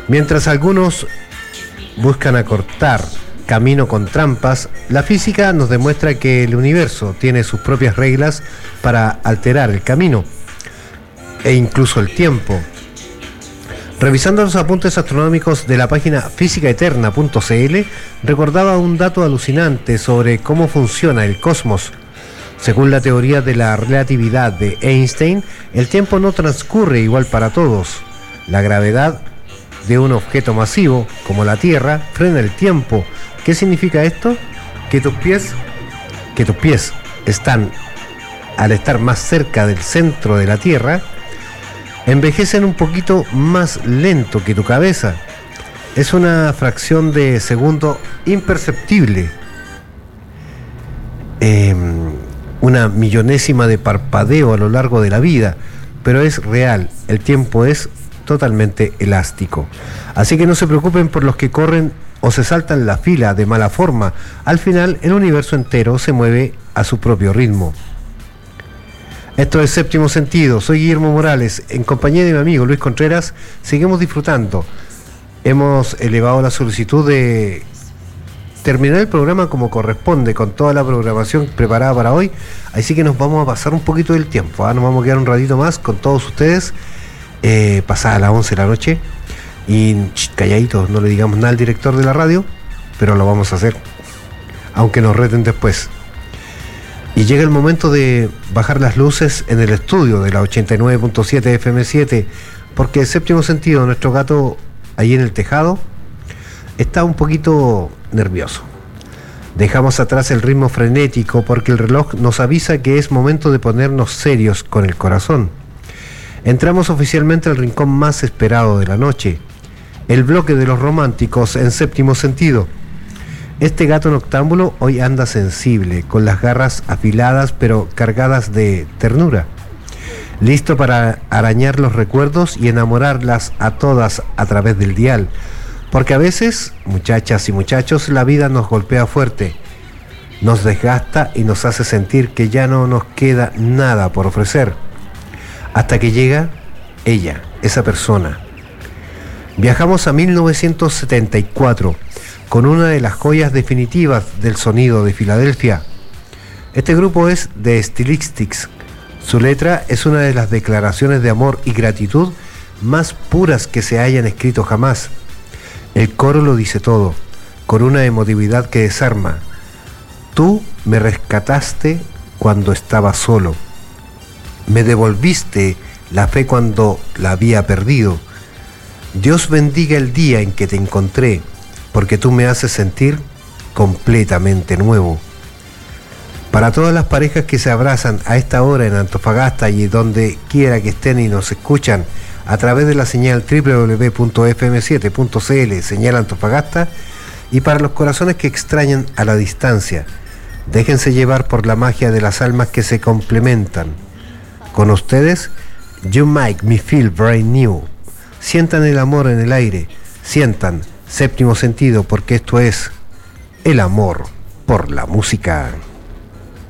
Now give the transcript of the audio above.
Mientras algunos buscan acortar camino con trampas, la física nos demuestra que el universo tiene sus propias reglas para alterar el camino e incluso el tiempo. Revisando los apuntes astronómicos de la página físicaeterna.cl, recordaba un dato alucinante sobre cómo funciona el cosmos. Según la teoría de la relatividad de Einstein, el tiempo no transcurre igual para todos. La gravedad de un objeto masivo, como la Tierra, frena el tiempo. ¿Qué significa esto? Que tus pies están, al estar más cerca del centro de la Tierra, envejecen un poquito más lento que tu cabeza. Es una fracción de segundo imperceptible. Una millonésima de parpadeo a lo largo de la vida, pero es real. El tiempo es totalmente elástico. Así que no se preocupen por los que corren o se saltan la fila de mala forma. Al final, el universo entero se mueve a su propio ritmo. Esto es Séptimo Sentido. Soy Guillermo Morales. En compañía de mi amigo Luis Contreras, seguimos disfrutando. Hemos elevado la solicitud de terminar el programa como corresponde, con toda la programación preparada para hoy. Así que nos vamos a pasar un poquito del tiempo. Nos vamos a quedar un ratito más con todos ustedes, pasada las 11 de la noche. Y calladitos, no le digamos nada al director de la radio, pero lo vamos a hacer, aunque nos reten después. Y llega el momento de bajar las luces en el estudio de la 89.7 FM7, porque el Séptimo Sentido, nuestro gato ahí en el tejado, está un poquito nervioso. Dejamos atrás el ritmo frenético porque el reloj nos avisa que es momento de ponernos serios con el corazón. Entramos oficialmente al rincón más esperado de la noche, el bloque de los románticos en Séptimo Sentido. Este gato noctámbulo hoy anda sensible, con las garras afiladas pero cargadas de ternura, listo para arañar los recuerdos y enamorarlas a todas a través del dial, porque a veces, muchachas y muchachos, la vida nos golpea fuerte, nos desgasta y nos hace sentir que ya no nos queda nada por ofrecer, hasta que llega ella, esa persona. Viajamos a 1974 con una de las joyas definitivas del sonido de Filadelfia. Este grupo es The Stylistics. Su letra es una de las declaraciones de amor y gratitud más puras que se hayan escrito jamás. El coro lo dice todo, con una emotividad que desarma. Tú me rescataste cuando estaba solo. Me devolviste la fe cuando la había perdido. Dios bendiga el día en que te encontré, porque tú me haces sentir completamente nuevo. Para todas las parejas que se abrazan a esta hora en Antofagasta y donde quiera que estén y nos escuchan a través de la señal www.fm7.cl, señal Antofagasta, y para los corazones que extrañan a la distancia, déjense llevar por la magia de las almas que se complementan. Con ustedes, You Make Me Feel Brand New. Sientan el amor en el aire, sientan Séptimo Sentido, porque esto es el amor por la música.